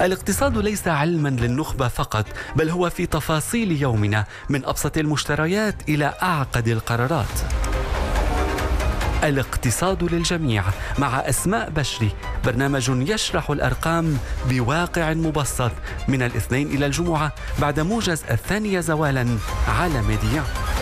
الاقتصاد ليس علما للنخبة فقط، بل هو في تفاصيل يومنا، من أبسط المشتريات إلى أعقد القرارات. الاقتصاد للجميع مع أسماء بشري، برنامج يشرح الأرقام بواقع مبسط، من الاثنين إلى الجمعة بعد موجز 2 زوالا على ميديا.